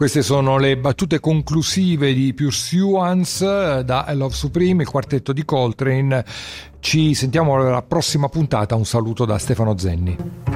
Queste sono le battute conclusive di Pursuance da I Love Supreme, il quartetto di Coltrane. Ci sentiamo alla prossima puntata. Un saluto da Stefano Zenni.